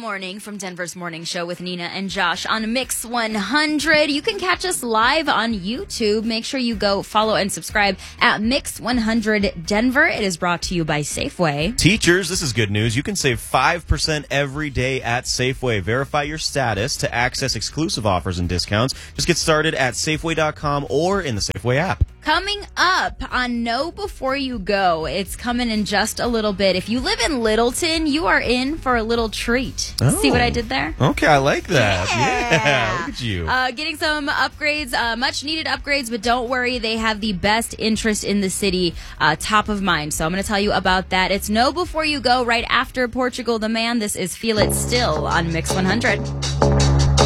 morning from Denver's Morning Show with Nina and Josh on Mix 100. You can catch us live on YouTube. Make sure you go follow and subscribe at Mix 100 Denver. It is brought to you by Safeway. Teachers, this is good news. You can save 5% every day at Safeway. Verify your status to access exclusive offers and discounts. Just get started at Safeway.com or in the Safeway app. Coming up on Know Before You Go, it's coming in just a little bit. If you live in Littleton, you are in for a little treat. Oh. See what I did there? Okay, I like that. Yeah, look at you. Getting some upgrades, much needed upgrades, but don't worry, they have the best interest in the city top of mind. So I'm going to tell you about that. It's Know Before You Go right after Portugal the Man. This is Feel It Still on Mix 100.